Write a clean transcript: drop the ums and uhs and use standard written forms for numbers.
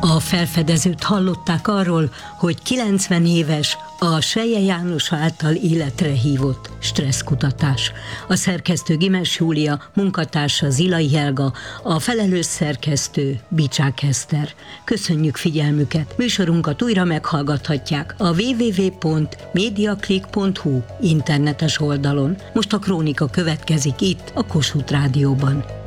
A felfedezőt hallották arról, hogy 90 éves a Selye János által életre hívott stresszkutatás. A szerkesztő Gimes Júlia, munkatársa Zilai Helga, a felelős szerkesztő Bicsák Eszter. Köszönjük figyelmüket! Műsorunkat újra meghallgathatják a www.mediaclick.hu internetes oldalon. Most a krónika következik itt, a Kossuth Rádióban.